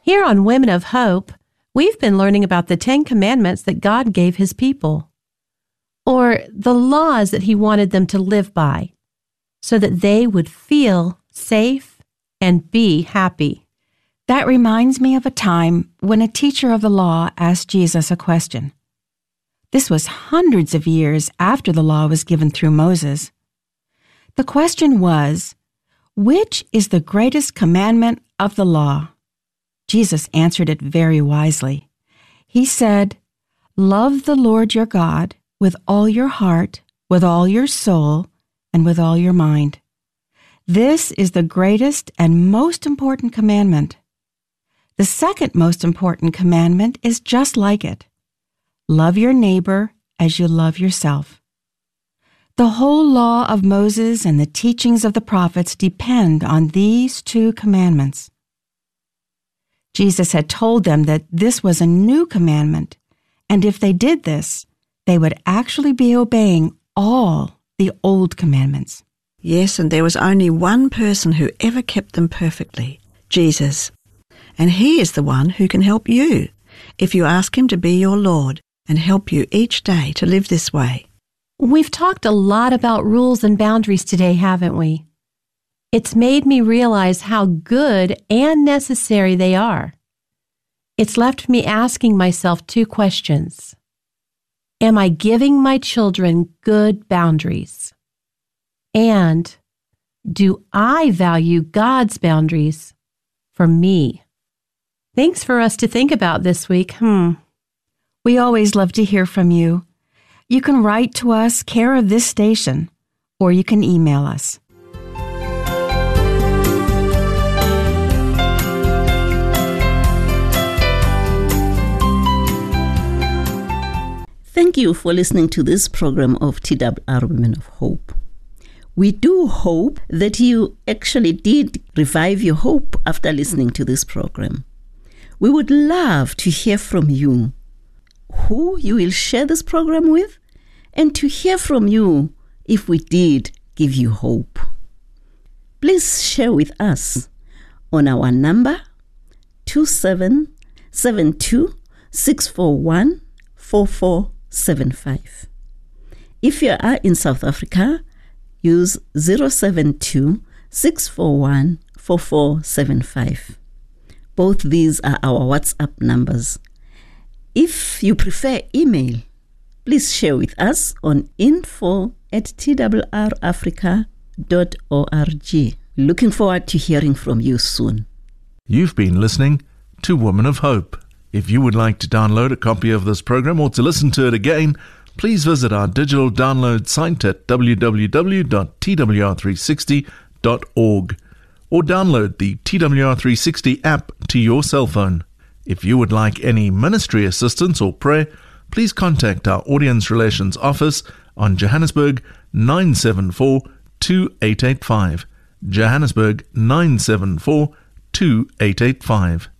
Here on Women of Hope, we've been learning about the 10 Commandments that God gave His people, or the laws that He wanted them to live by, so that they would feel safe and be happy. That reminds me of a time when a teacher of the law asked Jesus a question. This was hundreds of years after the law was given through Moses. The question was, which is the greatest commandment of the law? Jesus answered it very wisely. He said, "Love the Lord your God with all your heart, with all your soul, and with all your mind. This is the greatest and most important commandment. The second most important commandment is just like it. Love your neighbor as you love yourself." The whole law of Moses and the teachings of the prophets depend on these two commandments. Jesus had told them that this was a new commandment, and if they did this, they would actually be obeying all the old commandments. Yes, and there was only one person who ever kept them perfectly, Jesus. And He is the one who can help you if you ask Him to be your Lord and help you each day to live this way. We've talked a lot about rules and boundaries today, haven't we? It's made me realize how good and necessary they are. It's left me asking myself two questions. Am I giving my children good boundaries? And do I value God's boundaries for me? Thanks for us to think about this week. We always love to hear from you. You can write to us, care of this station, or you can email us. Thank you for listening to this program of TWR Women of Hope. We do hope that you actually did revive your hope after listening to this program. We would love to hear from you, who you will share this program with, and to hear from you if we did give you hope. Please share with us on our number 2772 641 4475. If you are in South Africa, use 072 641 4475. Both these are our WhatsApp numbers. If you prefer email, please share with us on info@twrafrica.org. Looking forward to hearing from you soon. You've been listening to Women of Hope. If you would like to download a copy of this program or to listen to it again, please visit our digital download site at www.twr360.org or download the TWR360 app to your cell phone. If you would like any ministry assistance or prayer, please contact our Audience Relations Office on Johannesburg 974 2885. Johannesburg 974 2885.